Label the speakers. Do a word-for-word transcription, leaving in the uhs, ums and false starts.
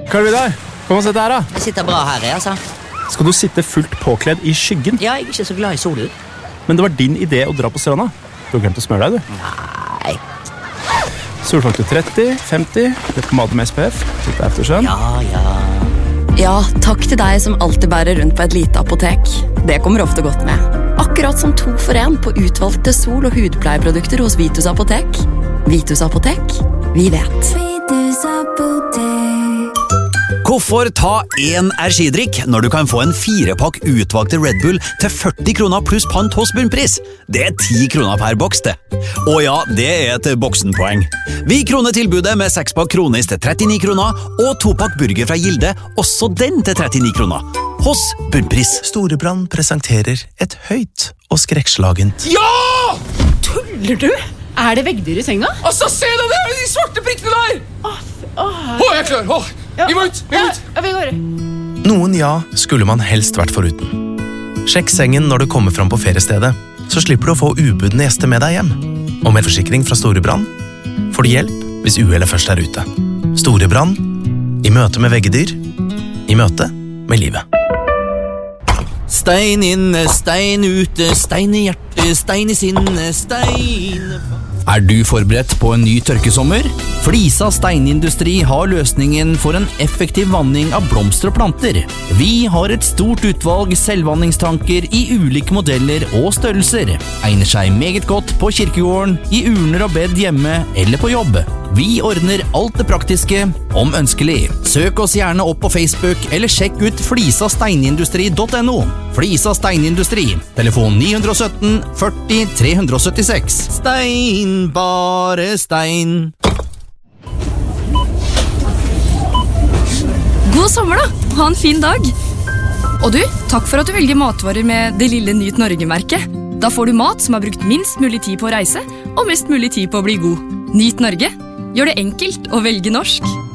Speaker 1: Hva er det der? Kom og sett her da.
Speaker 2: Jeg sitter bra her, jeg, altså.
Speaker 1: Skal du sitte fullt påkledd i skyggen?
Speaker 2: Ja, jeg er ikke så glad i solen.
Speaker 1: Men det var din idé å dra på stranda. Du har glemt å smøre deg, du.
Speaker 2: Nei.
Speaker 1: Solfaktor tretti, femti, det er pomade med S P F. Litt eftersøn.
Speaker 2: Ja, ja.
Speaker 3: Ja, takk til deg som alltid bærer rundt på et lite apotek. Det kommer ofte godt med. Akkurat som to for en på utvalgte sol- og hudpleieprodukter hos Vitus Apotek. Vitus Apotek, vi vet. Vitus Apotek.
Speaker 4: Hvorfor ta en energidrikk når du kan få en firepakk utvalgte Red Bull til førti kroner pluss pant hos bunnpris? Det er ti kroner per boks, det. Og ja, det er et boksenpoeng. Vi kroner tilbudet med sekspakk kronis til trettini kroner, og topakk burger fra Gilde, også den til trettini kroner. Hos bunnpris.
Speaker 5: Storebrand presenterer et høyt og skrekkslagent.
Speaker 6: Ja!
Speaker 7: Tuller du? Er det veggdyr i senga?
Speaker 6: Altså, se deg det! De svarte prikkene der!
Speaker 7: Åh, åh.
Speaker 6: Å, jeg er klar! Åh. Vi må ut! Vi må ut!
Speaker 7: Ja, vi går.
Speaker 5: Noen ja skulle man helst vært foruten. Sjekk sengen når du kommer fram på feriestedet, så slipper du å få ubudne gjester med deg hjem. Og med forsikring fra Storebrand får du hjelp hvis uhellet først er ute. Storebrand, i møte med veggedyr, i møte med livet.
Speaker 8: Stein inne, stein ute, stein i hjertet, stein i sinne, stein... Er du forberedt på en ny tørkesommer? Flisa steinindustri har løsningen for en effektiv vanning av blomster og planter. Vi har et stort utvalg selvvanningstanker i ulike modeller og størrelser. Egner seg meget godt på kirkegården, i urner og bed hjemme eller på jobb. Vi ordner alt det praktiske, om ønskelig. Søk oss gjerne opp på Facebook, eller sjekk ut flisa steinindustri punktum no. Flisa steinindustri, telefon ni sytten førti tre syttiseks. Stein, bare stein.
Speaker 3: God sommer da, ha en fin dag. Og du, takk for at du velger matvarer med det lille Nyt Norge-merket. Da får du mat som har brukt minst mulig tid på å reise, og mest mulig tid på å bli god. Nyt Norge, gjør det enkelt å velge norsk.